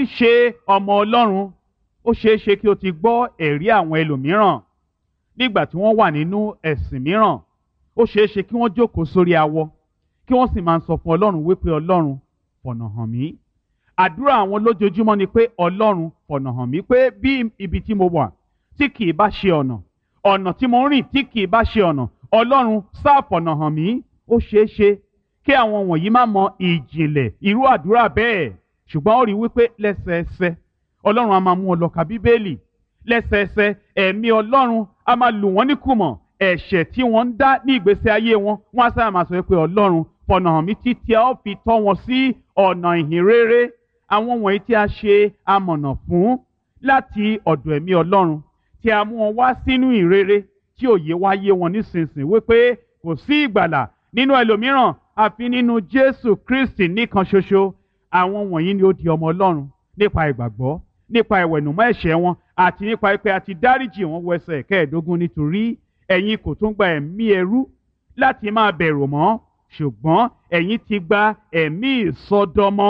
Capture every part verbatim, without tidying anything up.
ṣe ọmọ Ọlọ́run, ó ṣeé ṣe kí o ti gbọ́ ẹ̀rí àwọn ẹlòmíràn nígbà tí wọ́n wà nínú ẹ̀sìn mìíràn. Ó ṣeé ṣe kí wọ́n jókòó sórí awọ kí wọ́n sì máa sọ fún Ọlọ́run wípé Ọlọ́run fọ̀nà hàn mí. Àdúrà àwọn lójoojúmọ́ ni pé Ọlọ́run fọ̀nà hàn mí, pé bí ibi tí mo wà tí kì í bá ṣe ọ̀nà, ọ̀nà tí mo ń rìn tí kì í bá ṣe ọ̀nà, Ọlọ́run sáà fọ̀nà hàn mí. Ó ṣeé ṣe kí àwọn wọ̀nyí má mọ ìjìnlẹ̀ irú àdúrà bẹ́ẹ̀, ṣùgbọ́n ó rí wípé lẹ́sẹẹsẹ Ọlọ́run á máa mú ọ lọ ka Bíbélì. Lẹ́sẹẹsẹ ẹ̀mí Ọlọ́run á máa lù wọ́n níkùmọ̀ ẹ̀ṣẹ̀ tí wọ́n ń dá ní ìgbésí ayé wọn. Wọ́n á sábà máa sọ pé Ọlọ́run fọ̀nà hàn mí títí a ó fi tọ́ wọn sí ọ̀nà ìhìn rere. Àwọn wọ̀nyí tí a ṣe amọ̀nà fún láti ọ̀dọ̀ ẹ̀mí Ọlọ́run, tí a mú wọn wá sínú ìrere tí òye wá yé wọn nísinsìnyí wípé kò sí ìgbàlà nínú ẹlòmíràn àfi nínú Jésù Kristi nìkan ṣoṣo. Àwọn wọ̀nyí ni ó di ọmọ Ọlọ́run nípa ìgbàgbọ́, nípa ìwẹ̀nùmọ́ ẹ̀ṣẹ̀ wọn, àti nípa pé a ti dáríjì wọn wọ ẹsẹ̀ kẹẹ̀ẹ́dógún. Nítorí ẹ̀yin kò tún gba ẹ̀mí ẹrú láti máa bẹ̀rù mọ́, ṣùgbọ́n ẹ̀yin ti gba ẹ̀mí ìsọdọmọ.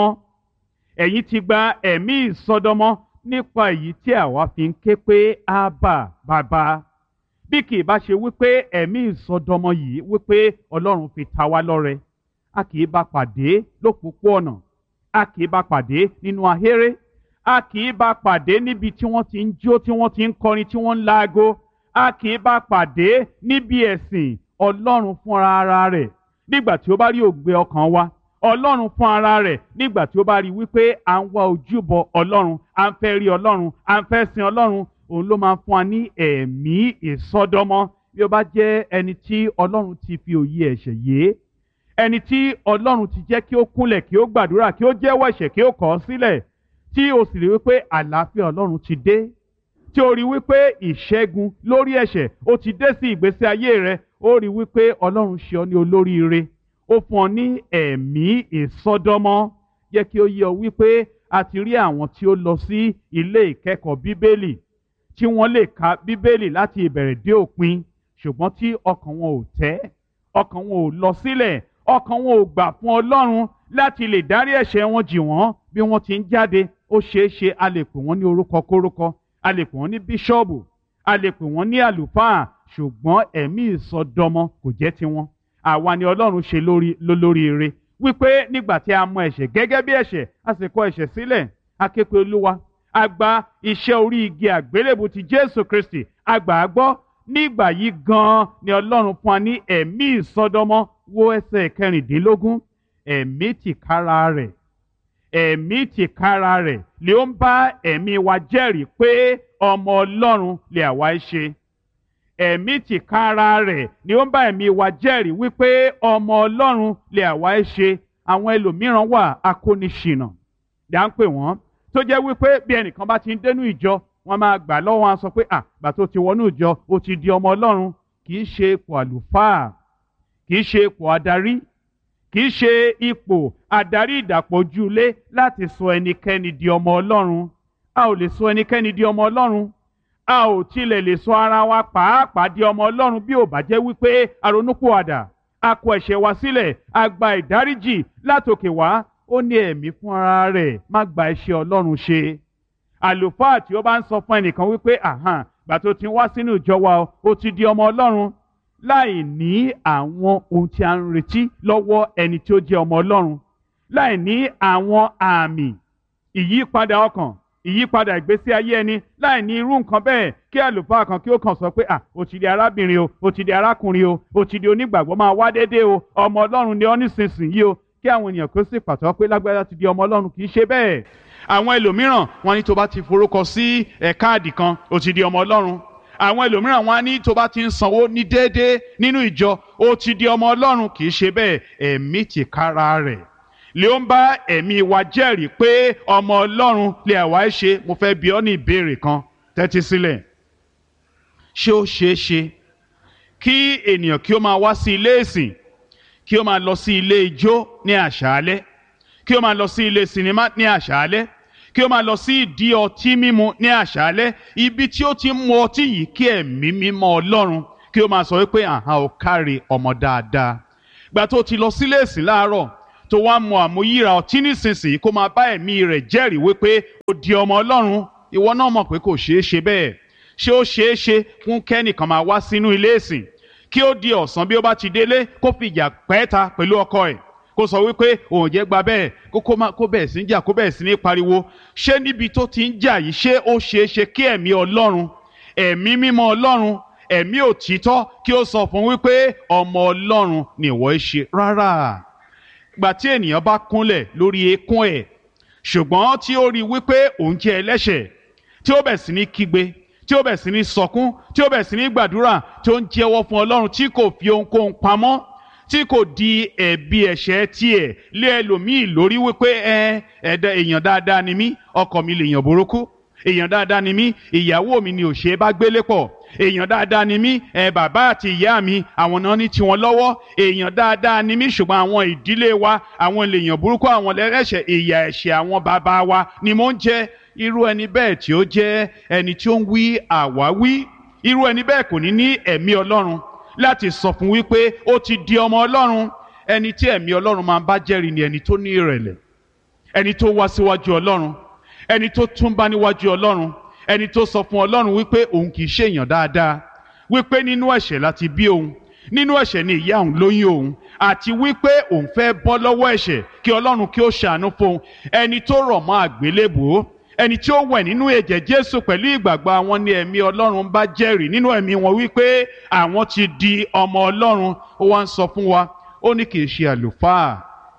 Ẹ̀yin ti gba ẹ̀mí ìsọdọmọ nípa èyí tí àwa fi ń ké pé Ábà Bàbá. Bí kì í bá ṣe wípé ẹ̀mí ìsọdọmọ yìí wípé Ọlọ́run fi ta wá lọ́rẹ, a kì í bá pàdé lópòpóọ̀nà, a kì í bá pàdé nínú ahéré, a kì í bá pàdé níbi tí wọ́n ti ń jó, tí wọ́n ti ń kọrin, tí wọ́n ń laago, a kì í bá pàdé níbi ẹ̀sìn. Ọlọ́run fúnra ara rẹ̀ nígbà tí ó bá rí òǹgbẹ ọkàn wa, Ọlọ́run fún ara rẹ̀ nígbà tí ó bá rí wípé à ń wá ojúbọ Ọlọ́run, à ń fẹ́ rí Ọlọ́run, à ń fẹ́ sin Ọlọ́run, òun ló máa ń fún wa ní ẹ̀mí ìsọdọmọ. Bí ó bá jẹ́ ẹni tí Ọlọ́run ti fi òye ẹ̀ṣẹ̀ yé, ẹni tí Ọlọ́run ti jẹ́ kí ó kúnlẹ̀, kí ó gbàdúrà, kí ó jẹ́wọ́ ẹ̀ṣẹ̀, kí ó kọ̀ ọ́ sílẹ̀, tí o sì rí wípé àlàáfíà Ọlọ́run ti dé, tí o rí wípé ìṣẹ́gun lórí ẹ̀ṣẹ̀ ó ti dé sí ìgbésí ayé rẹ, ó rí wípé Ọlọ́run ṣe ọ ní olóríire, ó fún ọ ní ẹ̀mí ìsọdọmọ. Jẹ́ kí ó yé ọ wípé a ti rí àwọn tí ó lọ sí ilé ìkẹ́kọ̀ọ́ Bíbélì, tí wọ́n lè ka Bíbélì láti ìbẹ̀rẹ̀ dé òpin, ṣùgbọ́n tí ọkàn wọn ò tẹ́, ọkàn wọn ò lọ sílẹ̀, ọkàn wọn ò gbà fún Ọlọ́run láti lè dárí ẹ̀ṣẹ̀ wọn jì wọ́n. Bí wọ́n ti ń jáde, ó ṣeé ṣe a lè pè wọ́n ní orúkọ kórúkọ, a lè pè wọ́n ní bíṣọ́ọ̀bù, a lè pè wọ́n ní àlùfáà, ṣùgbọ́n ẹ̀mí ìsọdọmọ kò jẹ́ tiwọn. Àwa ni Ọlọ́run ṣe lórí lólóríire wípé nígbà tí a mọ ẹ̀ṣẹ̀ gẹ́gẹ́ bí ẹ̀ṣẹ̀, a sì kọ ẹ̀ṣẹ̀ sílẹ̀, a ké pe Olúwa, a gba iṣẹ́ orí igi àgbélébù ti Jésù Kristi, a gbà á gbọ́. Nígbà yìí gan-an ni Ọlọ́run fún wa ní ẹ̀mí ìsọdọmọ. Wo ẹsẹ̀ kẹrìndínlógún. Ẹ̀mí tìkára rẹ̀, ẹ̀mí tìkára rẹ̀ lè ó ń bá ẹ̀mí wa jẹ́rìí pé ọmọ Ọlọ́run lè àwa ṣe. Ẹ̀mí tìkára rẹ̀ ni ó ń bá ẹ̀mí wa jẹ́rìí wípé ọmọ Ọlọ́run lè àwa ṣe. Àwọn ẹlòmíràn wà akóniṣìnà dá ń pè wọ́n, tó jẹ́ wípé bí ẹnìkan bá ti ń dénú ìjọ, wọ́n máa gbà lọ́wọ́ wọn sọ pé à gbà tó ti wọnú ìjọ ó ti di ọmọ Ọlọ́run. Kì í ṣe ipò àlùfáà, kì í ṣe ipò adarí, kì í ṣe ipò adarí ìdàpọ̀ ojúlé láti sọ ẹnikẹ́ni di ọmọ Ọlọ́run. A ò lè sọ ẹnikẹ́ni di ọmọ Ọlọ́run. A ò tilẹ̀ lè sọ ara wa pàápàá di ọmọ Ọlọ́run bí ò bá jẹ́ wípé a ronúpìwàdà, a kọ ẹ̀ṣẹ̀ wa sílẹ̀, a gba ìdáríjì látòkè wá. Ó ní ẹ̀mí fún ara rẹ̀ má gba iṣẹ́ Ọlọ́run ṣe. Àlùfáà tí ó bá ń sọ fún ẹnìkan wípé àhàn gbà tó ti wá sínú ìjọ wa ó ti di ọmọ Ọlọ́run, láì ní àwọn ohun tí a ń retí lọ́wọ́ ẹni tí ó jẹ́ ọmọ Ọlọ́run, láì ní àwọn àmì ìyípadà ọkàn, ìyípadà ìgbésí ayé ẹni, láì ní irú nǹkan bẹ́ẹ̀, kí àlùfáà kan kí ó kàn sọ pé à ó ti di arábìnrin o, ó ti di arákùnrin o, ó ti di onígbàgbọ́, máa wá déédéé o, ọmọ Ọlọ́run ni ọ́ nísinsìnyí o, kí àwọn ènìyàn kó sì pàtó pé lágbájá ti di ọmọ Ọlọ́run. Kì í ṣe bẹ́ẹ̀. Àwọn ẹlòmíràn wọn ní tó bá ti forúkọ sí ẹ̀ káàdì kan ó ti di ọmọ Ọlọ́run. Àwọn ẹlòmíràn wọn á ní tó bá ti ń sanwó ní déédéé nínú ìjọ ó ti di ọmọ Ọlọ́run. Kì í ṣe bẹ́ẹ̀. Ẹ̀mí tìkára rẹ̀ lè ó ń bá ẹ̀mí wa jẹ́rìí pé ọmọ Ọlọ́run lè àwa ṣe. Mo fẹ́ bi ọ́ ní ìbéèrè kan, tẹ́tí sílẹ̀. Ṣé ó ṣeé ṣe kí ènìyàn kí ó máa wá sí ilé ìsìn, kí ó máa lọ sí ilé ijó ní àṣálẹ́, kí ó máa lọ sí ilé sinimá ní àṣálẹ́, kí ó máa lọ sí ìdí ọtí mímu ní àṣálẹ́, ibi tí ó ti ń mu ọtí yìí, kí ẹ̀mí mímọ́ Ọlọ́run kí ó máa sọ wípé àhán ò kárí ọmọ dáadáa. Gbà tó ti lọ sílé ìsìn láàárọ̀, tó wá mu àmúyíra ọtí nísinsìnyí kó máa bá ẹ̀mí rẹ̀ jẹ́rìí wípé ó di ọmọ Ọlọ́run, ìwọ náà mọ̀ pé kò ṣeé ṣe bẹ́ẹ̀. Ṣé ó ṣeé ṣe fún kẹ́nìkan máa wá sínú ilé ìsìn kí ó di ọ̀sán bí ó bá ti délé kó fi ìjà pẹ́ẹ́ta pẹ̀lú ọkọ ẹ̀ kó sọ wípé òun jẹ́ gba bẹ́ẹ̀ kó kó má kó bẹ̀ẹ̀ sí ń jà kó bẹ̀ẹ̀ sí ní pariwo? Ṣé níbi tó ti ń jà yìí ṣé ó ṣeé ṣe kí ẹ̀mí Ọlọ́run, ẹ̀mí mímọ́ Ọlọ́run, ẹ̀mí òtítọ́ kí ó sọ fún wípé ọmọ Ọlọ́run ni ìwọ ń ṣe? Rárá. Gbà tí ènìyàn bá kúnlẹ̀ lórí eékún ẹ̀ ṣùgbọ́n tí ó rí wípé òun jẹ́ ẹlẹ́ṣẹ̀, tí ó bẹ̀ sí ní kígbe, tí ó bẹ̀ sí ní sọkún, tí ó bẹ̀ sí ní gbàdúrà, tí ó ń jẹ́wọ́ fún Ọlọ́run, tí kò fi ohunkóhun pamọ́, tí kò di ẹ̀bi ẹ̀ṣẹ̀ tiẹ̀ lé ẹlòmíì lórí wípé ẹ ẹ̀dá èèyàn dáadáa ni mí, ọkọ mi lè yàn burúkú, èèyàn dáadáa ni mí, ìyàwó mi ni ò ṣe é bá gbélé pọ̀, èèyàn dáadáa ni mí, ẹ bàbá àti ìyá mi àwọn náà ní tiwọn lọ́wọ́, èèyàn dáadáa ni mí ṣùgbọ́n àwọn ìdílé wa àwọn lèèyàn burúkú, àwọn lẹ́rẹ̀ṣẹ̀, ìyà ẹ̀ṣẹ̀ àwọn bàbá wa ni mò ń jẹ. Irú ẹni bẹ́ẹ̀ tí ó jẹ́ ẹni tí ó ń wí àwáwí, irú ẹni bẹ́ẹ̀ kò ní ní ẹ̀mí Ọlọ́run láti sọ fún wípé ó ti di ọmọ Ọlọ́run. Ẹni tí ẹ̀mí Ọlọ́run máa ń bá jẹ́rìí ni ẹni tó ní ìrẹ̀lẹ̀, ẹni tó wá síwájú Ọlọ́run, ẹni tó túnbá níwájú Ọlọ́run, ẹni tó sọ fún Ọlọ́run wípé òun kì í ṣe èèyàn dáadáa, wípé nínú ẹ̀ṣẹ̀ láti bí òun, nínú ẹ̀ṣẹ̀ ni ìyá òun lóyún òun, àti wípé òun fẹ́ bọ́ lọ́wọ́ ẹ̀ṣẹ̀ kí Ọlọ́run kí ó ṣàánú fún un. Ẹni tó rọ̀ mọ́ àgbélébùú, ẹni tí ó wẹ̀ nínú ẹ̀jẹ̀ Jésù pẹ̀lú ìgbàgbọ́ àwọn ni ẹ̀mí Ọlọ́run bá jẹ́rìí nínú ẹ̀mí wọn wípé àwọn ti di ọmọ Ọlọ́run. Ó wá ń sọ fún wa, ó ní kì í ṣe àlùfáà,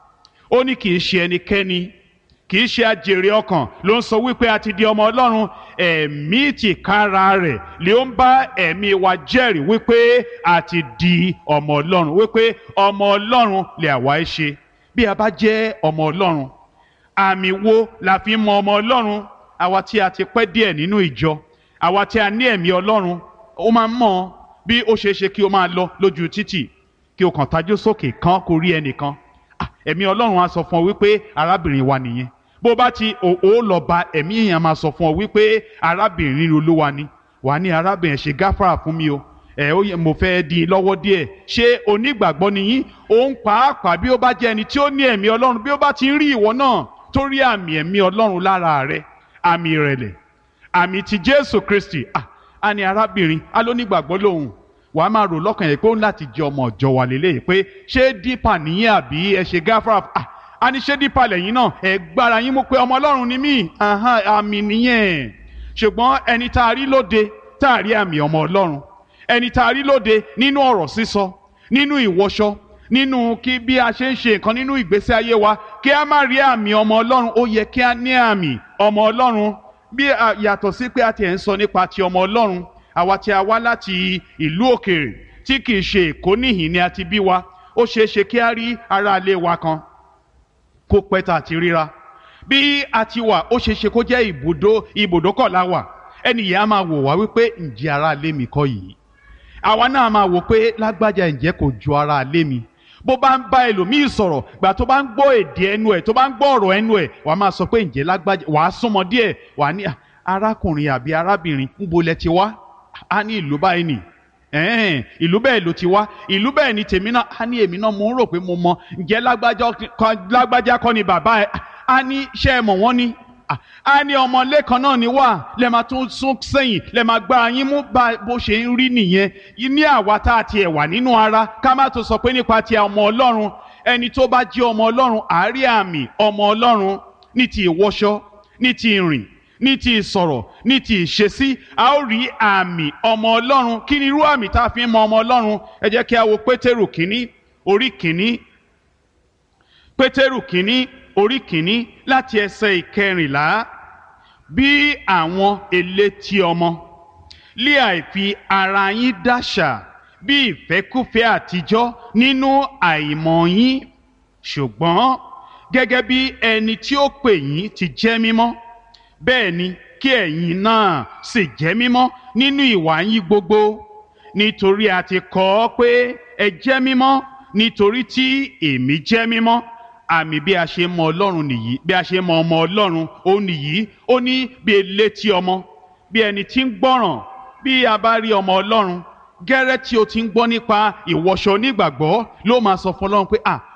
ó ní kì í ṣe ẹnikẹ́ni, kì í ṣe àjèrè ọkàn ló ń sọ wípé a ti di ọmọ Ọlọ́run. Ẹ̀mí tìkára rẹ̀ ló ń bá ẹ̀mí wa jẹ́rìí wípé a ti di ọmọ Ọlọ́run, wípé ọmọ Ọlọ́run lè àwa ẹ ṣe. Bí a bá jẹ́ ọmọ Ọlọ́run, àmì wo la fi mọ ọmọ Ọlọ́run? Àwa tí a ti pẹ́ díẹ̀ nínú ìjọ, àwa tí a ní ẹ̀mí Ọlọ́run, ó máa ń mọ̀ bí ó ṣe é ṣe kí o máa lọ lójú títì kí o kàn tajú sókè kan kó rí ẹnìkan. Ẹ̀mí Ọlọ́run á sọ fún ọ wípé arábìnrin wa nìyẹn. Bó bá ti ó lọ bá ẹ̀mí èèyàn máa sọ fún ọ wípé arábìnrin Olúwa ni. Wàá ní arábìnrin ṣe gáfárà fún mi o, ẹ ó yẹ mo fẹ́ dín in lọ́wọ́ díẹ̀. Ṣé onígbàgbọ́ nìyí? Òun pàápàá bí ó bá jẹ́ ẹni tí ó ní ẹ̀mí Ọlọ́run, bí ó bá ti ń rí ìwọ náà tó rí àmì ẹ̀mí Ọlọ́run lára rẹ, àmì ìrẹ̀lẹ̀, àmì ti Jésù Kristi, ah a ní arábìnrin alónígbàgbọ́ lòun. Wàá máa rò lọ́kàn yẹn pé ó ń láti jẹ ọmọ ọ̀jọ̀ wà lélẹ́yìí pé ṣé dípà nìyẹn àbí ẹ ṣe gáfárà? Ah a ní ṣé dípà lẹ́yìn náà ẹ gbára yín mú pé ọmọ Ọlọ́run ni mí, àmì nìyẹn. Ṣùgbọ́n ẹni tá a rí lóde tá a rí àmì ọmọ Ọlọ́run, ẹni tá a rí lóde nínú ọ̀rọ̀ sísọ, nínú ìwọṣọ, nínú kí bí a ṣe ń ṣe nǹkan nínú ìgbésí ayé wa, kí a má rí àmì ọmọ Ọlọ́run. Ó yẹ kí a ní àmì ọmọ Ọlọ́run. Bí yàtọ̀ sí pé a ti ẹ̀ ń sọ nípa ti ọmọ Ọlọ́run, àwa tí a wá láti ìlú òkèèrè tí kì í ṣe Èkó níhìn ni a ti bí wa, ó ṣeé ṣe kí a rí ará ilé wa kan kó pẹ́ tá a ti ríra. Bí a ti wà, ó ṣeé ṣe kó jẹ́ ibùdó ibùdókọ̀ la wà, ẹnìyẹn á máa wò wá wípé ǹjẹ́ ará ilé mi kọ́ yìí? Àwa náà máa wò pé lágbájá ǹjẹ́ kò ju ará ilé mi? Bó bá ń bá ẹlòmíì sọ̀rọ̀, gbà tó bá ń gbọ́ èdè ẹnu ẹ̀, tó bá ń gbọ́ ọ̀rọ̀ ẹnu ẹ̀, wàá máa sọ pé ǹjẹ́ lágbájá, wàá súnmọ́ díẹ̀, wàá ní arákùnrin àbí arábìnrin níbo lẹ ti wá? Á ní ìlú báyìí nì. Ẹ̀ẹ́n ìlú bẹ́ẹ̀ ló ti wá, ìlú bẹ́ẹ̀ ni tèmi náà. Á ní èmi náà mo ń rò pé mo mọ, ǹjẹ́ lágbájá kọ́ ni bàbá ẹ̀? Á ní ṣé ẹ mọ̀ wọ́n ni? Á ní ọmọlé kan náà ni wà, lẹ máa tún sún sẹ́yìn, lẹ máa gbára yín mú bó ṣe ń rí nìyẹn. Ní àwa tá a ti ẹ̀ wà nínú ara, ká má tó sọ pé nípa ti ọmọ Ọlọ́run. Ẹni tó bá jẹ́ ọmọ Ọlọ́run á rí àmì ọmọ Ọlọ́run ní ti ìwọṣọ, ní ti ìrìn, ní ti ìsọ̀rọ̀, ní ti ìṣesí. A ó rí àmì ọmọ Ọlọ́run. Kí ni irú àmì tá a fi ń mọ ọmọ Ọlọ́run? Ẹ jẹ́ kí a wo Pétérù kínní orí kínní, Pétérù kínní orí kínní láti ẹsẹ̀ ìkẹrìnlá. Bí àwọn elétí ọmọ lé àìfi ara yín dáṣà bí ìfẹ́kúfẹ̀ẹ́ àtijọ́ nínú àìmọ̀ yín, ṣùgbọ́n gẹ́gẹ́ bí ẹni tí ó pè yín ti jẹ́ mímọ́, bẹ́ẹ̀ ni kí ẹ̀yin náà sì jẹ́ mímọ́ nínú ìwà yín gbogbo. Nítorí a ti kọ ọ́ pé ẹ jẹ́ mímọ́ nítorí tí èmi jẹ́ mímọ́. Àmì bí a ṣe mọ Ọlọ́run nìyí, bí a ṣe mọ ọmọ Ọlọ́run ó nìyí. Ó ní bí elétí ọmọ, bí ẹni tí ń gbọ́ràn. Bí a bá rí ọmọ Ọlọ́run, gẹ́rẹ́ tí o ti ń gbọ́ nípa ìwọṣọ onígbàgbọ́ ló máa sọ fún Ọlọ́run pé à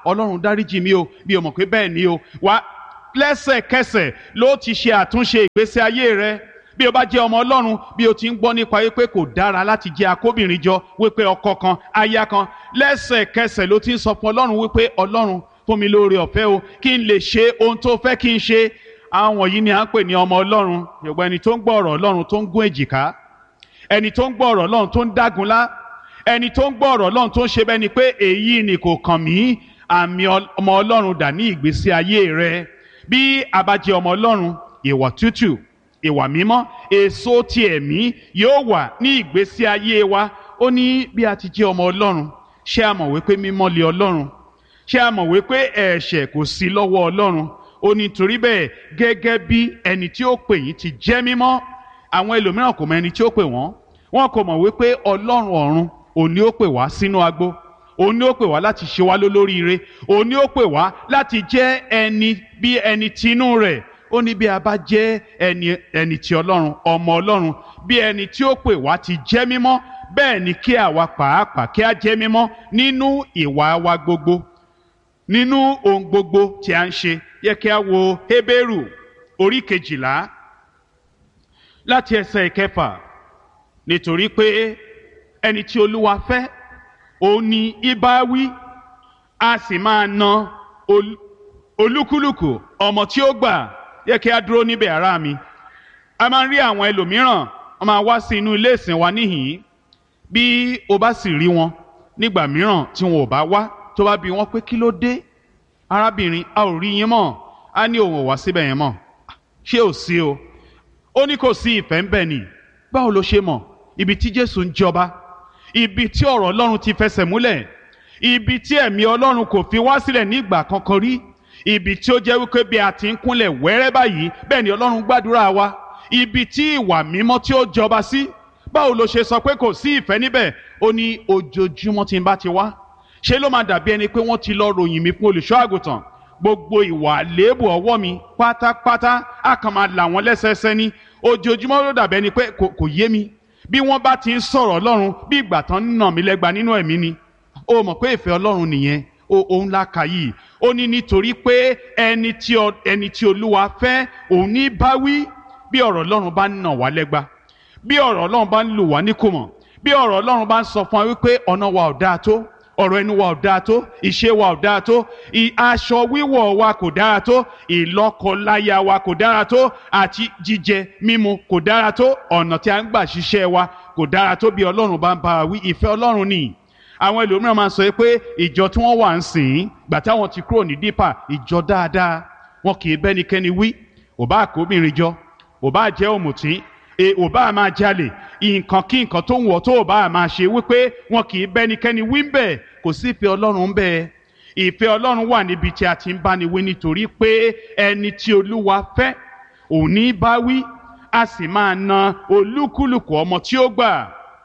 Ọlọ́run dáríjì mi o bí o mọ̀ pé bẹ́ẹ̀ ni o wá lẹ́sẹ̀kẹsẹ̀ ló ti ṣe àtúnṣe ìgbésí ayé rẹ. Bí o bá jẹ́ ọmọ Ọlọ́run, bí o ti ń gbọ́ nípa wípé kò dára láti jẹ́ akóbìnrin jọ, wípé ọkọ kan aya kan, lẹ́sẹ̀kẹsẹ̀ ló ti ń sọ fún Ọlọ́run wípé Ọlọ́run fún mi lóore ọ̀fẹ́ o kí n lè ṣe ohun tó fẹ́ kí n ṣe. Àwọn yìí ni à ń pè ní ọmọ Ọlọ́run. Yorùbá ẹni tó ń gbọ́ ọ̀rọ̀ Ọlọ́run tó ń gún èjìká, ẹni tó ń gbọ́ ọ̀rọ̀ Ọlọ́run tó ń dágunlá, ẹni tó ń gbọ́ ọ̀rọ̀ Ọlọ́run tó ń ṣe bẹ́ẹ̀ ni pé èyí ni kò kàn mí. Àmì ọmọ Ọlọ́run dà ní ìgbésí ayé rẹ. Bí a bá jẹ́ ọmọ Ọlọ́run, ìwà tútù, ìwà mímọ́, èso ti ẹ̀mí yóò wà ní ìgbésí ayé wa. Ó ní bí a ti jẹ́ ọmọ Ọlọ́run, ṣé a mọ̀ wípé mímọ́ lé Ọlọ́run? Ṣé a mọ̀ wípé ẹ̀ṣẹ̀ kò sí lọ́wọ́ Ọlọ́run? Ó ní torí bẹ́ẹ̀ gẹ́gẹ́ bí ẹni tí ó pè yín ti jẹ́ mímọ́. Àwọn ẹlòmíràn kò mọ ẹni tí ó pè wọ́n. Wọn kò mọ̀ wípé Ọlọ́run ọ̀run òun ni ó pè wá sínú agbo. Òun ni ó pè wá láti ṣe wá lólóríire. Òun ni ó pè wá láti jẹ́ ẹni bí ẹni tinú rẹ̀. Ó ní bí a bá jẹ́ ẹni ẹni ti Ọlọ́run, ọmọ Ọlọ́run, bí ẹni tí ó pè wá ti jẹ́ mímọ́, bẹ́ẹ̀ ni kí àwa pàápàá kí a jẹ́ mímọ́ nínú ìwà wa gbogbo, nínú ohun gbogbo tí a ń ṣe. Yẹ kí a wo Hébérù orí kejìlá láti ẹsẹ̀ ìkẹfà. Nítorí pé ẹni tí Olúwa fẹ́, òun ni ìbá wí, a sì máa na olúkúlùkù ọmọ tí ó gbà. Yẹ kí a dúró níbẹ̀ ará mi. A máa ń rí àwọn ẹlòmíràn, wọ́n máa wá sí inú ilé ìsìn wa níhìn-ín. Bí o bá sì rí wọn nígbà mìíràn tí wọn ò bá wá, tó bá bi wọ́n pé kí ló dé? Arábìnrin, a ò rí yín mọ́. A ní òun ò wá síbẹ̀ yẹn mọ́. Ṣé ò sí o? Ó ní kò sí ìfẹ́ ń bẹ ni. Báwo ló ṣe mọ̀? Ibi tí Jésù ń jọba, ibi tí ọ̀rọ̀ Ọlọ́run ti fẹsẹ̀ múlẹ̀, ibi tí ẹ̀mí Ọlọ́run kò fi wá sílẹ̀ nígbà kankan rí, ibi tí ó jẹ́ wípé bí a ti ń kúnlẹ̀ wẹ́rẹ́ báyìí bẹ́ẹ̀ ni Ọlọ́run gbàdúrà wa, ibi tí ìwà mímọ́ tí ó jọba sí. Báwo ló ṣe sọ pé kò sí ìfẹ́ níbẹ̀? Ó ní ojoojúmọ́ tí n bá ti wá, ṣé ló máa dàbí ẹni pé wọ́n ti lọ ròyìn mi fún olùṣọ́ àgùntàn? Gbogbo ìwà àléébù ọwọ́ mi pátápátá á kàn máa là wọ́n lẹ́sẹẹsẹ ní. Ojoojúmọ́ ló dàbí ẹni pé kò yé mi. Bí wọ́n bá ti ń sọ̀rọ̀ Ọlọ́run bí ìgbà tán ń nà mí lẹ́gba nínú ẹ̀mí ni. Ó mọ̀ pé ìfẹ́ Ọlọ́run nìyẹn. Òun la kà yìí. Ó ní nítorí pé ẹni tí ẹni tí Olúwa fẹ́, òun ní bá wí. Bí ọ̀rọ̀ Ọlọ́run bá ń nà wá lẹ́gba, bí ọ̀rọ̀ Ọlọ́run bá ń lù wá níkùmọ̀, bí ọ̀rọ̀ Ọlọ́run bá ń sọ fún wa wípé ọ̀nà wa ò dáa tó, ọ̀rọ̀ ẹnu wa ò dáa tó, ìṣe wa ò dáa tó, aṣọ wíwọ̀ wa kò dára tó, ìlọ́kọláya wa kò dára tó, àti jíjẹ mímu kò dára tó, ọ̀nà tí a ń gbà ṣiṣẹ́ wa kò dára tó. Bí Ọlọ́run bá ń bá wa wí, ìfẹ́ Ọlọ́run ni. Àwọn ẹlòmíràn máa ń sọ pé ìjọ tí wọ́n wà ń sìn gbà táwọn ti kúrò ní dípà, ìjọ dáadáa, wọn kì í bẹ́nikẹ́ni wí. Ò bá àkóbìnrin jọ, ò bá jẹ́ òmùtí, ò bá máa jalè, nǹkan kí nǹkan tó ń wọ̀ tó ò bá máa ṣe, wípé wọn kì í bẹ́nikẹ́ni wí ń bẹ̀. Kò sí ìfẹ́ Ọlọ́run ń bẹ̀. Ìfẹ́ Ọlọ́run wà níbi tí a ti ń báni wí, nítorí pé ẹni tí Olúwa fẹ́, òun ní bá wí, a sì máa na olúkúlùkù ọmọ tí ó gbà.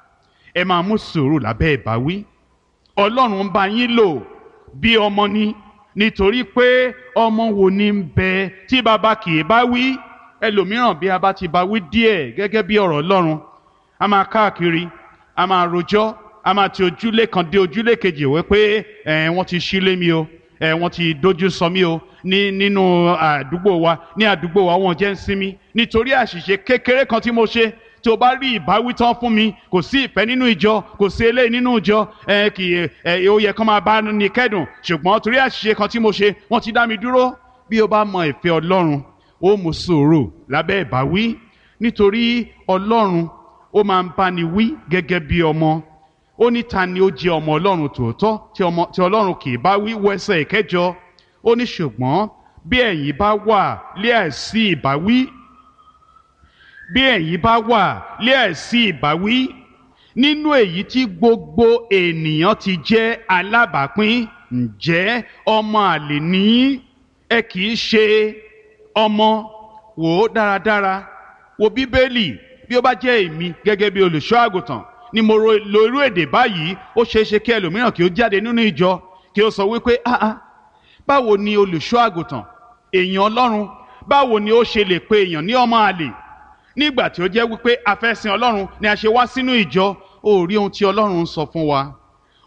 Ẹ máa mú sùúrù lábẹ́ ìbáwí. Ọlọ́run ń bá yín lò bí ọmọ ni, nítorí pé ọmọ wo ni ń bẹ tí bàbá kì í bá wí? Ẹlòmíràn bí a bá ti bá wí díẹ̀ gẹ́gẹ́ bí ọ̀rọ̀ Ọlọ́run, a máa káàkiri, a máa rojọ́, a máa ti ojúlé kan dé ojúlé kejì wẹ́ pé ẹ̀ wọ́n ti ṣílé mi o, ẹ̀ wọ́n ti dojú sọ mí o ní nínú àdúgbò wa, ní àdúgbò wa wọ́n jẹ́ ń sinmi nítorí àṣìṣe kékeré kan tí mo ṣe. Tí o bá rí ìbáwí tán fún mi, kò sí ìfẹ́ nínú ìjọ, kò sí eléyìí nínú ìjọ, ẹ kì í ẹ ó yẹ kán máa bá ní kẹ́dùn, ṣùgbọ́n torí àṣìṣe kan tí mo ṣe, wọ́n ti dá mi dúró. Bí o bá mọ ìfẹ́ Ọlọ́run, ó mú sùúrù lábẹ́ ìbáwí, nítorí Ọlọ́run ó máa ń báni wí gẹ́gẹ́ bí ọmọ. Ó ní ta ni ó jẹ́ ọmọ Ọlọ́run tòótọ́ tí Ọlọ́run kì í bá wí? Wẹsẹ̀ ìkẹjọ. Ó ní ṣùgbọ́n bí ẹ̀yin bá wà lé àìsí ìbáwí, bí ẹ̀yin bá wà lé àìsí ìbáwí nínú èyí tí gbogbo ènìyàn ti jẹ́ alábàápín, ǹjẹ́ ọmọ àlè ni ẹ kì í ṣe ọmọ? Wò ó dáradára, wo Bíbélì. Bí ó bá jẹ́ èmi gẹ́gẹ́ bí olùṣọ́ àgùntàn ni mo lo irú èdè báyìí, ó ṣeé ṣe kí ẹlòmíràn kí ó jáde nínú ìjọ kí ó sọ wípé ah ah báwo ni olùṣọ́ àgùntàn, èèyàn Ọlọ́run, báwo ni ó ṣe lè pe èèyàn ní ọmọ àlè nígbà tí ó jẹ́ wípé a fẹ́ sin Ọlọ́run ni a ṣe wá sínú ìjọ? Ó rí ohun tí Ọlọ́run ń sọ fún wa.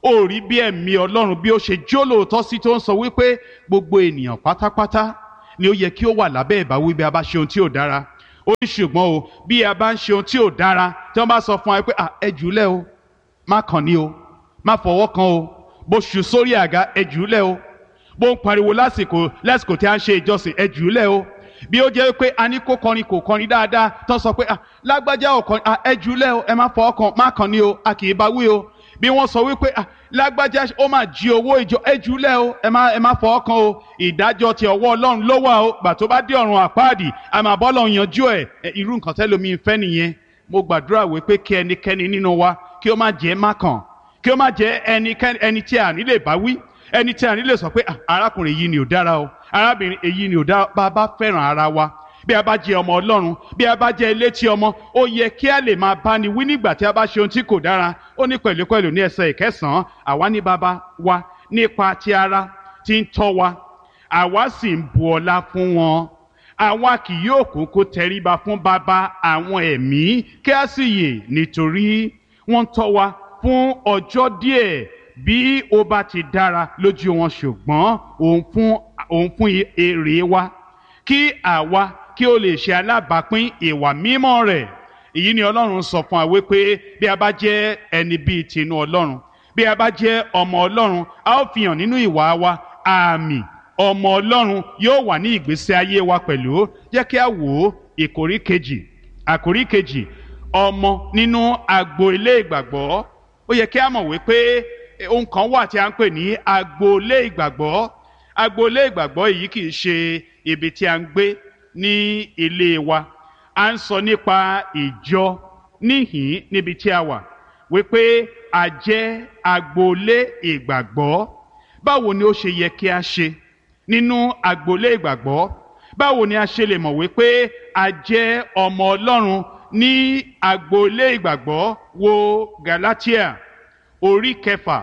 ó rí bí ẹ̀mí Ọlọ́run bí ó ṣe jólóòtọ́ sí tó ń sọ wípé gbogbo ènìyàn pátápátá ni ó yẹ kí ó wà lábẹ́ ìbáwí bí a bá ṣe ohun tí ò dára. Ó ní ṣùgbọ́n o bí a bá ń ṣe ohun tí ò dára tí wọ́n bá sọ fún wa pé ẹ jùúlẹ̀ o, má kàn ní o, má fọwọ́ kan o, bó ṣù sórí àga ẹ jùúlẹ̀ o, bó ń pariwo lásìkò lásìkò tí a ń ṣe ìjọsìn ẹ jùúlẹ̀ o, bí ó jẹ́ pé a ní kó kọrin kò kọrin dáadáa tó sọ pé lágbájá ò kọrin ẹ jùúlẹ̀ o, ẹ má fọwọ́ kan, má kàn ní o, a kì í bá wí o. Bí wọ́n sọ wípé lágbájá ó máa jí owó ìjọ ẹ jùúlẹ̀ o, ẹ má ẹ má fọwọ́ kan o, ìdájọ́ ti ọwọ́ Ọlọ́run ló wà o, gbà tó bá dé ọ̀run àpáàdì a máa bọ́ lọ́run yanjú ẹ̀. Irú nǹkan tẹ́lómi ń fẹ́ nìyẹn. Mo gbàdúrà wípé kí ẹnikẹ́ni nínú wa kí ó má jẹ́ má kàn, kí ó má jẹ́ ẹnikẹ́ni ẹni tí a ní lè bá wí, ẹni tí a ní lè sọ pé arákùnrin yìí ni ò dára o, arábìnrin èyí ni ò dára. Bá a bá fẹ́ràn ara wa, bí a bá jẹ́ ọmọ Ọlọ́run, bí a bá jẹ́ elétí ọmọ, ó yẹ kí a lè máa bá ni wí nígbà tí a bá ṣe ohun tí kò dára. Ó ní pẹ̀lúpẹ̀lú ní ẹsẹ̀ ìkẹsàn-án, àwa ní baba wa nípa ti ara tí ń tọ́ wa, àwa sì ń bu ọlá fún wọn. Àwa kì yóò kúkú tẹríba fún baba àwọn ẹ̀mí kí a sì yè, nítorí wọ́n ń tọ́ wa fún ọjọ́ díẹ̀ bí ó bá ti dára lójú wọn, ṣùgbọ́n òun fún òun fún èrè wa kí àwa kí ó lè ṣe alábàápín ìwà mímọ́ rẹ̀. Èyí ni Ọlọ́run sọ fún wa wípé bí a bá jẹ́ ẹni bíi tinú Ọlọ́run, bí a bá jẹ́ ọmọ Ọlọ́run, a ó fi hàn nínú ìwà wa àmì ọmọ Ọlọ́run yóò wà ní ìgbésí ayé wa pẹ̀lú. Jẹ́ kí a wò ó ìkórí kejì àkórí kejì ọmọ nínú agboolé ìgbàgbọ́. Ó yẹ kí a mọ̀ wípé ohun kan wà tí a ń pè ní agboolé ìgbàgbọ́. Agboolé ìgbàgbọ́ yìí kì í ṣe ibi tí a ń gbé ní ilé wa. À ń sọ nípa ìjọ níhìn níbi tí a wà wípé a jẹ́ agboolé ìgbàgbọ́. Báwo ni ó ṣe yẹ kí a ṣe nínú agboolé ìgbàgbọ́? Báwo ni a ṣe lè mọ̀ wípé a jẹ́ ọmọ Ọlọ́run ní agboolé ìgbàgbọ́? Wo Galatia orí kẹfà,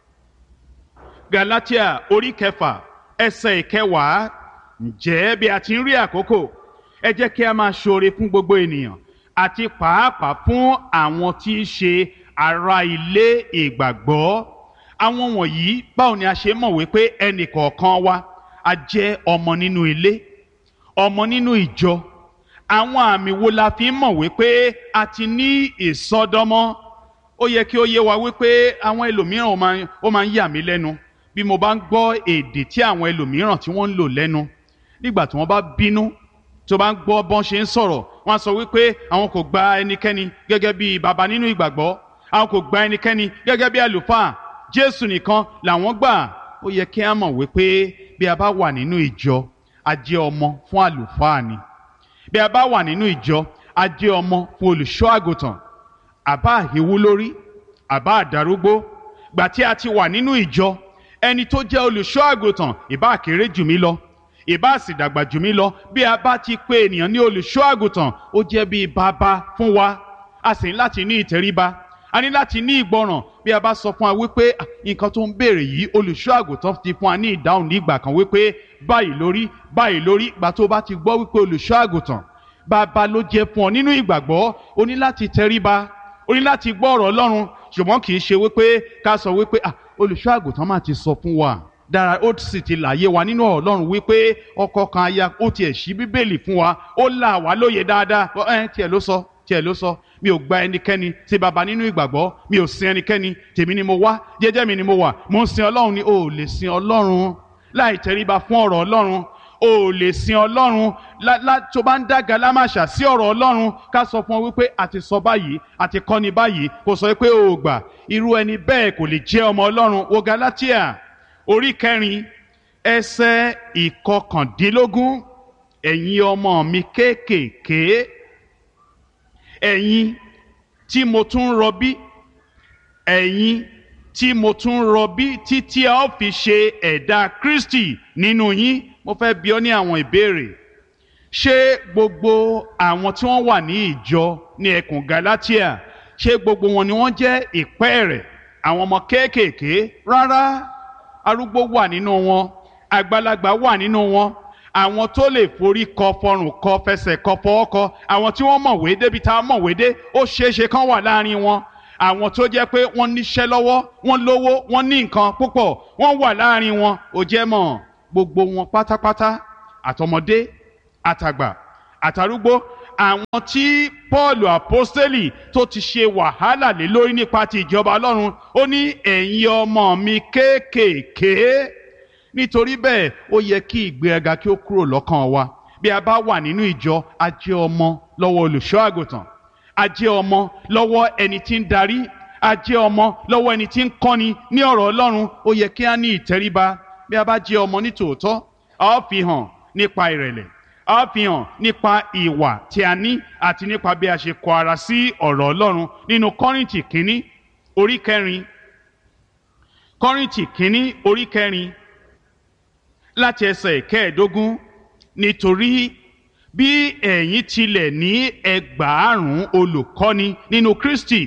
Galatia orí kẹfà ẹsẹ̀ ìkẹwàá. Ǹjẹ́ bí a ti ń rí àkókò, ẹ jẹ́ kí a máa ṣoore fún gbogbo ènìyàn àti pàápàá fún àwọn tí í ṣe ará ilé ìgbàgbọ́. Àwọn wọ̀nyí, báwo ni a ṣe mọ̀ wípé ẹnì kọ̀ọ̀kan wa a jẹ́ ọmọ nínú ilé, ọmọ nínú ìjọ? Àwọn àmì wo la fi ń mọ̀ wípé a ti ní ìsọdọmọ? Ó yẹ kí ó yé wa wípé àwọn ẹlòmíràn ó máa ń yà mí lẹ́nu bí mo bá ń gbọ́ èdè tí àwọn ẹlòmíràn tí wọ́n ń lò lẹ́nu nígbà tí wọ́n bá bínú. Tó bá ń gbọ́ bọ́n ṣe ń sọ̀rọ̀, wọ́n á sọ wípé àwọn kò gba ẹnikẹ́ni gẹ́gẹ́ bí baba nínú ìgbàgbọ́, àwọn kò gba ẹnikẹ́ni gẹ́gẹ́ bí àlùfáà, Jésù nìkan làwọn gbà. Ó yẹ kí a mọ̀ wípé bí a bá wà nínú ìjọ, a jẹ́ ọmọ fún àlùfáà ni. Bí a bá wà nínú ìjọ, a jẹ́ ọmọ fún olùṣọ́ àgùntàn. Àbá àhíwú lórí, àbá àdarúgbó, gbà tí a ti wà nínú ìjọ, ẹni tó jẹ́ olùṣọ́ àgùntàn ìbá kéré jù mí lọ, ìbá sì dàgbà jù mí lọ, bí a bá ti pè ènìyàn ní olùṣọ́ àgùntàn, ó jẹ́ bí bàbá fún wa. A sì ní láti ní ìtẹríba, a ní láti ní ìgbọràn. Bí a bá sọ fún wa wípé nǹkan tó ń béèrè yìí, olùṣọ́ àgùntàn ti fún wa ní ìdáhùn ní ìgbà kan wípé báyìí lórí báyìí lórí. Gbà tó bá ti gbọ́ wípé olùṣọ́ àgùntàn bàbá ló jẹ́ fún ọ nínú ìgbàgbọ́, o ní láti tẹríba, o ní láti gbọ́ ọ̀rọ̀ Ọlọ́run. Ṣùgbọ́n kì í ṣe wípé ká sọ wípé olùṣọ́ àgùntàn máa ti sọ fún wa dára, ó sì ti láyé wa nínú ọ̀rọ̀ Ọlọ́run wípé ọkọ kan aya, ó tiẹ̀ ṣí Bíbélì fún wa, ó là wá lóye dáadáa. ẹ tiẹ̀ ló sọ tiẹ̀ ló sọ mi ò gba ẹnikẹ́ni sí baba nínú ìgbàgbọ́, mi ò sin ẹnikẹ́ni, tèmi ni mo wá, jẹ́jẹ́ mi ni mo wà, mo ń sin Ọlọ́run ni. O ò lè sin Ọlọ́run láì tẹríba fún ọ̀rọ̀ Ọlọ́run. O ò lè sin Ọlọ́run tó bá ń dàgà lámàṣà sí ọ̀rọ̀ Ọlọ́run. Ká sọ fún ọ wípé a ti sọ báyìí, a ti kọ́ni báyìí, kò sọ pé o ò gbà. Irú ẹni bẹ́ẹ̀ kò lè jẹ́ ọmọ Ọlọ́run. Wo Galatia orí kẹrin ẹsẹ̀ ìkọkàndínlógún. Ẹ̀yin ọmọ mi kéékèèké, ẹ̀yin tí mo tún rọbí, ẹ̀yin tí mo tún rọbí títí a ó fi ṣe ẹ̀dá Kristi nínú yín. Mo fẹ́ bi ọ́ ní àwọn ìbéèrè. Ṣé gbogbo àwọn tí wọ́n wà ní ìjọ ní ẹkùn Galatia, ṣé gbogbo wọn ni wọ́n jẹ́ ìpẹ́ẹ̀rẹ̀, àwọn ọmọ kéékèèké? Rárá, arúgbó wà nínú wọn, àgbàlagbà wà nínú wọn, àwọn tó lè forí kọ, fọrùn kọ, fẹsẹ̀ kọ, fọwọ́ kọ, àwọn tí wọ́n mọ̀wé débi tá a mọ̀wé dé, ó ṣeéṣe kán wà láàrin wọn. àwọn tó jẹ́ pé wọ́n níṣẹ́ lọ́wọ́, wọ́n lówó, wọ́n ní nǹkan púpọ̀, wọ́n wà láàrin wọn. Ó jẹ́ mọ̀ gbogbo wọn pátápátá, àtọmọdé, àtàgbà, àtàrúgbó, àwọn tí Pọ́ọ̀lù àpọ́stélì tó ti ṣe wàhálà lé lórí nípa ti ìjọba Ọlọ́run, ó ní ẹ̀yin ọmọ mi kéékèèké. Nítorí bẹ́ẹ̀ ó yẹ kí ìgbéraga kí ó kúrò lọ́kàn wa. Bí a bá wà nínú ìjọ, a jẹ́ ọmọ lọ́wọ́ olùṣọ́ àgùntàn, a jẹ́ ọmọ lọ́wọ́ ẹni tí ń darí, a jẹ́ ọmọ lọ́wọ́ ẹni tí ń kọ́ni ní ọ̀rọ̀ Ọlọ́run. Ó yẹ kí a ní ìtẹríba. Bí a bá jẹ́ ọmọ ní tòótọ́, a ó fi hàn nípa ìrẹ̀lẹ̀, a ó fi hàn nípa ìwà tí a ní àti nípa bí a ṣe kọ ara sí ọ̀rọ̀ Ọlọ́run. Nínú Kọ́ríńtì kínní orí kẹrin, Kọ́ríńtì kínní orí kẹrin láti ẹsẹ̀ kẹẹ̀ẹ́dógún, nítorí bí ẹ̀yin tilẹ̀ ní ẹgbàárùn olùkọ́ni nínú Kristi,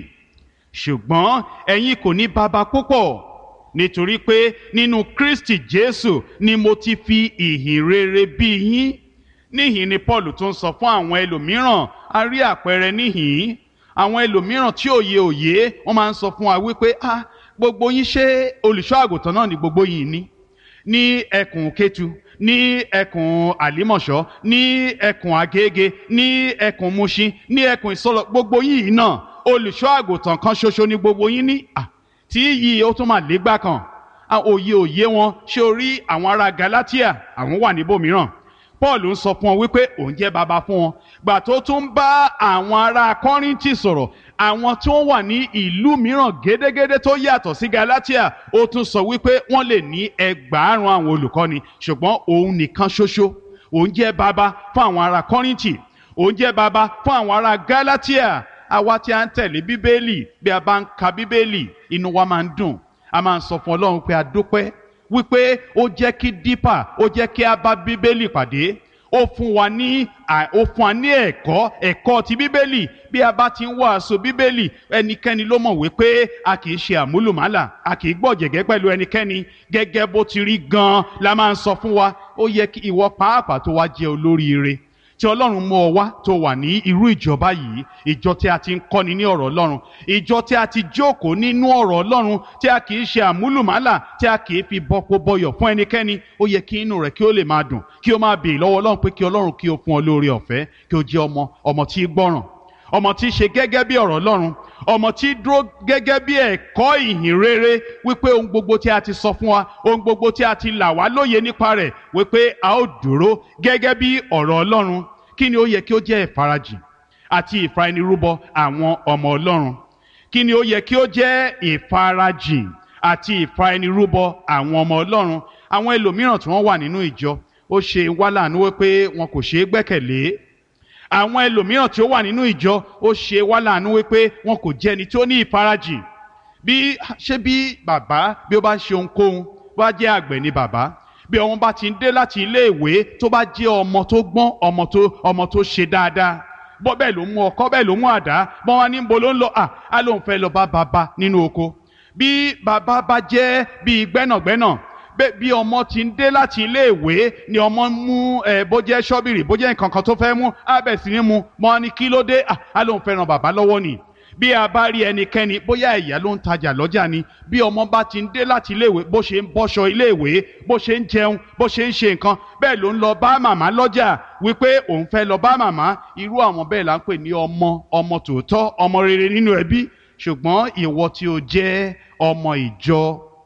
ṣùgbọ́n ẹ̀yin kò ní baba púpọ̀, nítorí pé nínú Kristi Jésù ni mo ti fi ìhìn rere bí yín. Níhìn ni Paul tó ń sọ fún àwọn ẹlòmíràn. A rí àpẹẹrẹ níhìn. Àwọn ẹlòmíràn tí òye òye wọ́n máa ń sọ fún wa wípé ah gbogbo yín ṣé olùṣọ́ àgùntàn náà ni gbogbo yín ní ní ẹkùn Kétu, ní ẹkùn Àlímọ̀ṣọ́, ní ẹkùn Agége, ní ẹkùn Mushin, ní ẹkùn Ìsọlọ̀, gbogbo yín náà olùṣọ́ àgùntàn kan ṣoṣo ni gbogbo yín ní. Ah tí yìí ó tún máa légbá kan. Òye òye wọn ṣé orí àwọn ará Galatia, àwọn wà níbòmíràn. Paul ń sọ fún wọn wípé òun jẹ́ baba fún wọn. Gbà tó tún bá àwọn ará Kọ́ríńtì sọ̀rọ̀, àwọn tó wà ní ìlú mìíràn gédégédé tó yàtọ̀ sí Galatia, ó tún sọ wípé wọ́n lè ní ẹgbàárùn àwọn olùkọ́ni, ṣùgbọ́n òun nìkan ṣoṣo òun jẹ́ baba fún àwọn ará Kọ́ríńtì, òun jẹ́ baba fún àwọn ará Galatia. Àwa tí a ń tẹ̀lé Bíbélì, bí a bá ń ka Bíbélì, inú wa máa ń dùn. A máa ń sọ fún Ọlọ́run pé a dúpẹ́ wípé ó jẹ́ kí dípà, ó jẹ́ kí a bá Bíbélì pàdé. Ó fún wa ní ó fún wa ní ẹ̀kọ́ ẹ̀kọ́ ti Bíbélì. Bí a bá ti ń wàásù Bíbélì, ẹnikẹ́ni ló mọ̀ wípé a kì í ṣe àmúlùmálà, a kì í gbọ̀jẹ̀gẹ́ pẹ̀lú ẹnikẹ́ni. Gẹ́gẹ́ bó ti rí gan-an la máa ń sọ fún wa. Ó yẹ kí ìwọ pàápàá tó wá jẹ́ olóríire, tí Ọlọ́run mú ọ wá tó wà ní irú ìjọba yìí, ìjọ tí a ti ń kọ́ni ní ọ̀rọ̀ Ọlọ́run, ìjọ tí a ti jókòó nínú ọ̀rọ̀ Ọlọ́run, tí a kì í ṣe àmúlùmálà, tí a kì í fi bọ́pọ̀ bọyọ̀ fún ẹnikẹ́ni. Ó yẹ kí inú rẹ̀ kí ó lè máa dùn, kí ó máa béè lọ́wọ́ Ọlọ́run pé kí Ọlọ́run kí ó fún ọ lóore ọ̀fẹ́, kí ó jẹ́ ọmọ ọmọ tí gbọ́ràn, ọmọ tí ṣe gẹ́gẹ́ bí ọ̀rọ̀ Ọlọ́run, ọmọ tí dúró gẹ́gẹ́ bí ẹ̀kọ́ ìhìn rere, wípé ohun gbogbo tí a ti sọ fún wa, ohun gbogbo tí a ti là wá lóye nípa rẹ̀, wípé a ó dúró gẹ́gẹ́ bí ọ̀rọ̀ Ọlọ́run. Kí ni ó yẹ kí ó jẹ́ ìfarajìn àti ìfaraẹnirúbọ àwọn ọmọ Ọlọ́run? Kí ni ó yẹ kí ó jẹ́ ìfarajìn àti ìfaraẹnirúbọ àwọn ọmọ Ọlọ́run? Àwọn ẹlòmíràn tí wọ́n wà nínú ìjọ, ó ṣe wá láàánú wípé wọn kò ṣeé gbẹ́kẹ̀lé. Àwọn ẹlòmíràn tí ó wà nínú ìjọ, ó ṣe wá láàánú wípé wọn kò jẹ́ ẹni tí ó ní ìfarajìn. Bí ṣé bí bàbá bí ó bá ṣe ohunkóhun, bá jẹ́ àgbẹ̀ ni bàbá, bí ọmọ bá ti ń dé láti ilé ìwé, tó bá jẹ́ ọmọ tó gbọ́n, ọmọ tó ọmọ tó ṣe dáadáa, bọ́ bẹ́ẹ̀ ló mú ọkọ́, bẹ́ẹ̀ ló mú àdá, bọ́n wá ní bo ló ń lọ, à á lóun fẹ́ lọ bá bàbá nínú oko. Bí bàbá bá jẹ́ bí gbẹ́nàgbẹ́nà, bí ọmọ ti ń dé láti ilé ìwé ni ọmọ mú ẹ bó jẹ́ ṣọ́bìrì, bó jẹ́ nǹkan kan tó fẹ́ mú, á bẹ̀ sí ní mu, mọ́ ní kí ló dé, à á lóun fẹ́ ràn bàbá lọ́wọ́ ni. Bí a bá rí ẹnikẹ́ni, bóyá ìyá ló ń tajà lọ́jà ni, bí ọmọ bá ti ń dé láti iléèwé, bó ṣe ń bọ́ṣọ iléèwé, bó ṣe ń jẹun, bó ṣe ń ṣe nǹkan, bẹ́ẹ̀ ló ń lọ bá màmá lọ́jà wípé òun fẹ́ lọ bá màmá. Irú àwọn bẹ́ẹ̀ là ń pè ní ọmọ ọmọ tòótọ́, ọmọ rere nínú ẹbí. Ṣùgbọ́n ìwọ tí o jẹ́ ọmọ ìjọ,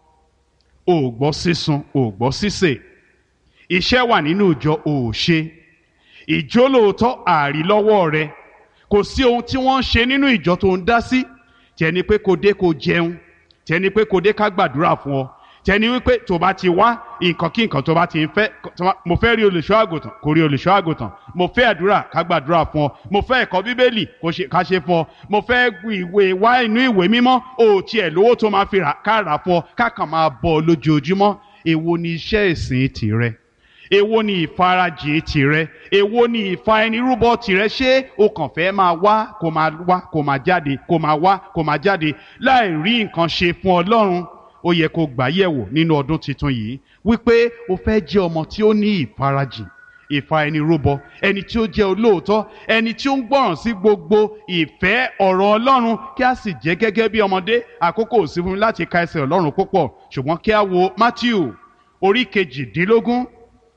o ò gbọ́ sísun, o ò gbọ́ sísè, iṣẹ́ wà nínú ìjọ, o ò ṣe, ìjólóòótọ́ àrí lọ́wọ́ rẹ, kò sí ohun tí wọ́n ń ṣe nínú ìjọ tó ń dá sí. Tẹni pé kò dé kò jẹun, tẹni pé kò dé ká gbàdúrà fún ọ, tẹni wípé tó bá ti wá nǹkan kí nǹkan tó bá ti ń fẹ́, mo fẹ́ rí olùṣọ́ àgùntàn kò rí olùṣọ́ àgùntàn, mo fẹ́ àdúrà ká gbàdúrà fún ọ, mo fẹ́ ẹ̀kọ́ Bíbélì ká ṣe fún ọ, mo fẹ́ ìwé wá inú ìwé mímọ́, o tiẹ̀ lówó tó máa fi ká rà fún ọ, ká kàn máa bọ̀ lójoojúmọ́. Èwo ni iṣẹ́ ìsìn tìrẹ? Èwo ni ìfarajìn tìrẹ? Èwo ni ìfaraẹnirúbọ tìrẹ? Ṣé o kàn fẹ́ máa wá kó máa wá kó máa jáde, kó máa wá kó máa jáde láì rí nǹkan ṣe fún Ọlọ́run? Ó yẹ kó gbà yẹ̀wò nínú ọdún tuntun yìí wípé o fẹ́ jẹ́ ọmọ tí ó ní ìfarajìn, ìfa ẹni rúbọ, ẹni tí ó jẹ́ olóòótọ́, ẹni tí ó ń gbọ́ràn sí gbogbo ìfẹ́ ọ̀rọ̀ Ọlọ́run, kí a sì jẹ́ gẹ́gẹ́ bí ọmọdé. Àkókò ò sí fún mi láti ka ẹsẹ̀ Ọlọ́run púpọ̀, ṣùgbọ́n kí a wo Mátíù orí kejìdínlógún.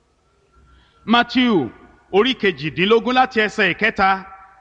Mátíù orí kejìdínlógún láti ẹsẹ̀ ìkẹta.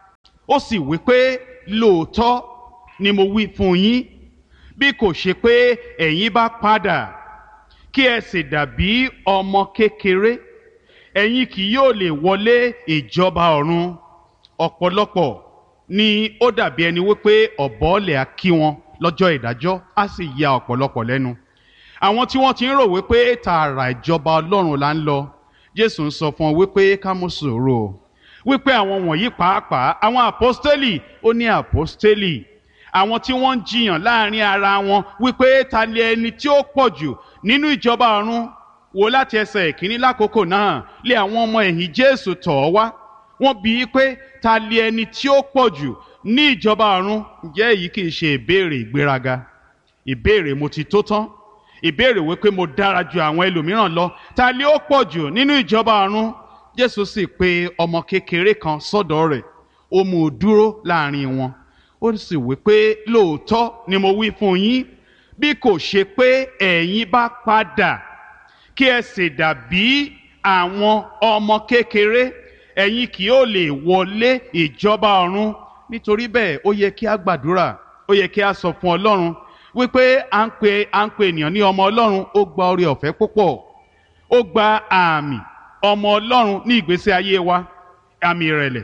Ó sì wí pé lóòótọ́ ni mo wí fún yín, bí kò ṣe pé ẹ̀yin bá padà kí ẹ sì dàbí ọmọ kékeré, ẹ̀yin kì yóò lè wọlé ìjọba ọ̀run. Ọ̀pọ̀lọpọ̀ ni ó dàbí ẹni wípé ọ̀bọ̀ọ̀lẹ̀ á kí wọn lọ́jọ́ ìdájọ́, á sì ya ọ̀pọ̀lọpọ̀ lẹ́nu. Àwọn tí wọ́n ti ń rò wípé tààrà ìjọba Ọlọ́run là ń lọ, Jésù ń sọ fún wọn wípé ká mú sùúrù, wípé àwọn wọ̀nyí pàápàá àwọn àpọ́stélì, ó ní àpọ́stélì, àwọn tí wọ́n ń jiyàn láàrin ara wọn wípé ta ni ẹni tí ó pọ̀ jù nínú ìjọba ọ̀run. Wò láti ẹsẹ̀ ìkíní, lákòókò náà lé àwọn ọmọ ẹ̀yìn Jésù tọ̀ ọ́ wá, wọ́n bi í pé ta ni ẹni tí ó pọ̀ jù ní ìjọba ọ̀run. Ǹjẹ́ èyí kì í ṣe ìbéèrè ìgbéraga, ìbéèrè mo ti tó tán, ìbéèrè wípé mo dára ju àwọn ẹlòmíràn lọ? Ta ni ó pọ̀ jù nínú ìjọba ọ̀run? Jésù sì pe ọmọ kékeré kan sọ́dọ̀ rẹ̀, ó mú un dúró láàrin wọn, ó sì wí pé lóòótọ́ ni mo wí fún yín, bí kò ṣe pé ẹ̀yin bá padà kí ẹ sì dàbí àwọn ọmọ kékeré, ẹ̀yin kì yóò lè wọlé ìjọba ọ̀run. Nítorí bẹ́ẹ̀ ó yẹ kí a gbàdúrà, ó yẹ kí a sọ fún Ọlọ́run wípé à ń pe à ń pe ènìyàn ní ọmọ Ọlọ́run. Ó gba oore ọ̀fẹ́ púpọ̀, ó gba àmì ọmọ Ọlọ́run ní ìgbésí ayé wa, àmì ìrẹ̀lẹ̀,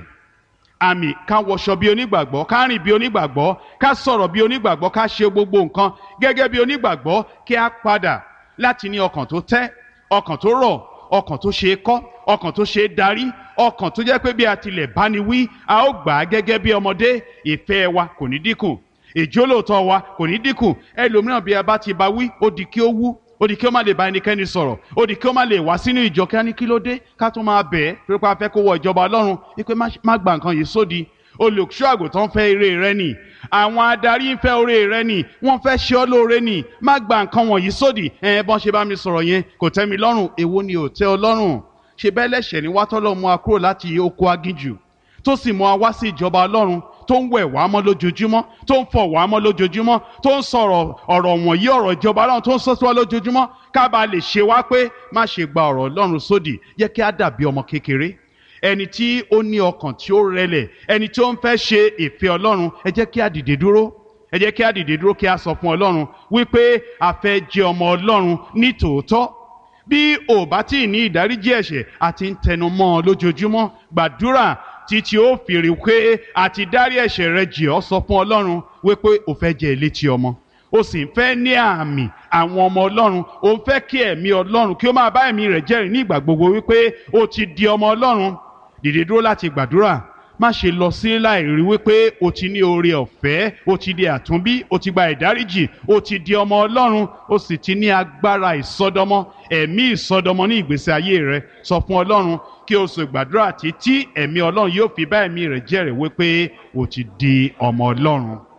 àmì ká wọṣọ bí onígbàgbọ́, ká rìn bí onígbàgbọ́, ká sọ̀rọ̀ bí onígbàgbọ́, ká ṣe gbogbo nǹkan gẹ́gẹ́ bí onígbàgbọ́. Kí a padà láti ní ọkàn tó tẹ́, ọkàn tó rọ̀, ọkàn tó ṣe é kọ́, ọkàn tó ṣe é darí, ọkàn tó jẹ́ pé bí a tilẹ̀ bá ni wí, a ó gbà á gẹ́gẹ́ bí ọmọdé. Ìfẹ́ wa kò ní dínkù, ìjólóòtọ́ wa kò ní dínkù. Ẹlòmíràn bí a bá ti bá wí, ó di kí ó wú, ó di kí ó má lè bá ẹnikẹ́ni sọ̀rọ̀, ó di kí ó má lè wá sínú ìjọ. Kí á ní kí ló dé, ká tún máa bẹ̀ ẹ́ torí pé a fẹ́ kó wọ ìjọba Ọlọ́run, wípé má gba nǹkan yìí sódì. Olùṣọ́ àgùntàn fẹ́ ire rẹ nì, àwọn adarí ń fẹ́ oore rẹ nì, wọ́n fẹ́ ṣe ọ́ lóore nì, má gba nǹkan wọ̀nyí sódì. ẹ bọ́n ṣe bá mi sọ̀rọ̀ yẹn kò tẹ́ mi lọ́rùn. Èwo ni ò tẹ́ ọ lọ́rùn? Ṣe bẹ́ẹ̀ lẹ́ṣẹ̀ ni wá tọ́lọ́ mú wa kúrò láti oko aginjù, tó sì mú wa wá sí ìjọba Ọlọ́run, tó ń wẹ̀ wá mọ́ lójoojúmọ́, tó ń fọ̀ wá mọ́ lójoojúmọ́, tó ń sọ̀rọ̀ ọ̀rọ̀ wọ̀nyí, ọ̀rọ̀ ìjọba Ọlọ́run tó ń sọ sí wa lójoojúmọ́, ká bàa lè ṣe wá pé má ṣe gba ọ̀rọ̀ Ọlọ́run sódì. Jẹ́ kí á dàbí ọmọ kékeré, ẹni tí ó ní ọkàn tí ó rẹlẹ̀, ẹni tí ó ń fẹ́ ṣe ìfẹ́ Ọlọ́run. Ẹ jẹ́ kí á dìde dúró, ẹ jẹ́ kí á dìde dúró kí á sọ fún Ọlọ́run wípé a fẹ́ jẹ́ ọmọ Ọlọ́run ní tòótọ́. Bí ò bá tí ì ní ìdáríjì ẹ̀ṣẹ̀, àti ń tẹnu mọ́ ọ lójoojúmọ́, gbàdúrà títí ó fi rí pé àti dárí ẹ̀ṣẹ̀ rẹ jì ọ́. Sọ fún Ọlọ́run wípé o fẹ́ jẹ́ elétí ọmọ, o sì ń fẹ́ ní àmì àwọn ọmọ Ọlọ́run, o ń fẹ́ kí ẹ̀mí Ọlọ́run kí ó máa bá ẹ̀mí rẹ̀ jẹ́rìí ní ìgbà gbogbo wípé o ti di ọmọ Ọlọ́run. Dìde dúró láti gbàdúrà, má ṣe lọ sí láì rí wípé o ti ní oore ọ̀fẹ́, o ti di àtúnbí, o ti gba ìdáríjì, o ti di ọmọ Ọlọ́run, o sì ti ní agbára ìsọdọmọ, ẹ̀mí ìsọdọmọ ní ìgbésí ayé rẹ. Sọ fún Ọlọ́run kí o sì gbàdúrà títí ẹ̀mí Ọlọ́run yóò fi bá ẹ̀mí rẹ̀ jẹ́rìí wípé o ti di ọmọ Ọlọ́run.